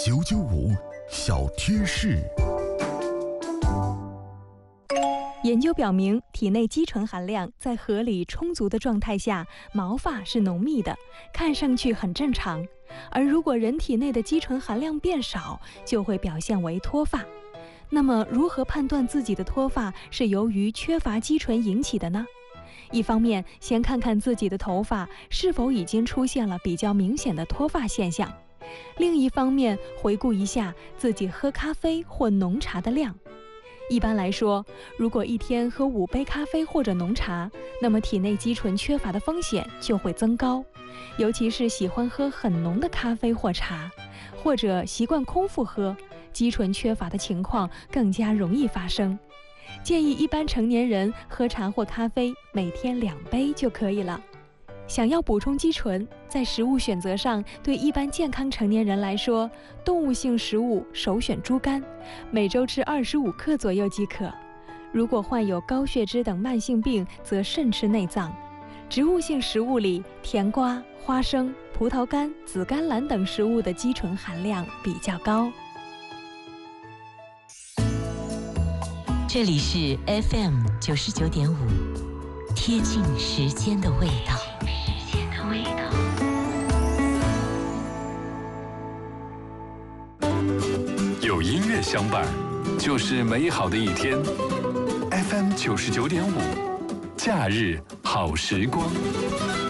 995小贴士。 研究表明，体内肌醇含量在合理充足的状态下，毛发是浓密的，看上去很正常。而如果人体内的肌醇含量变少，就会表现为脱发。那么，如何判断自己的脱发是由于缺乏肌醇引起的呢？一方面，先看看自己的头发是否已经出现了比较明显的脱发现象；另一方面，回顾一下自己喝咖啡或浓茶的量。一般来说，如果一天喝5杯咖啡或者浓茶，那么体内肌醇缺乏的风险就会增高。尤其是喜欢喝很浓的咖啡或茶，或者习惯空腹喝，肌醇缺乏的情况更加容易发生。建议一般成年人喝茶或咖啡每天2杯就可以了。想要补充肌醇，在食物选择上，对一般健康成年人来说，动物性食物首选猪肝，每周吃25克左右即可。如果患有高血脂等慢性病，则慎吃内脏。植物性食物里，甜瓜、花生、葡萄干、紫甘蓝等食物的肌醇含量比较高。 这里是 FM 99.5，贴近时间的味道。 有音乐相伴，就是美好的一天。FM 99.5，假日好时光。